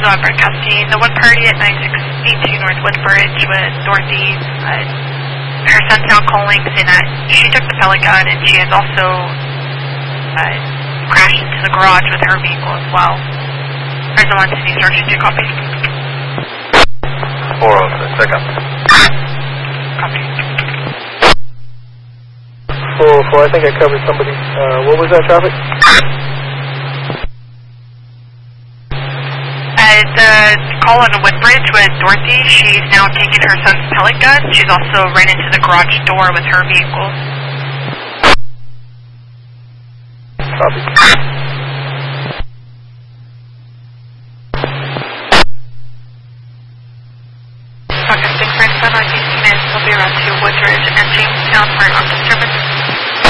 broadcasting. The one party at 9682 North Woodbridge with Dorothy. Her son's now calling saying that she took the pellet gun and she has also crashed into the garage with her vehicle as well. Present 1 City Sergeant, do copy? 406, check up. Copy. 404, I think I covered somebody. What was that traffic? The call on Woodbridge with Dorothy. She's now taken her son's pellet gun. She's also ran into the garage door with her vehicle. Copy.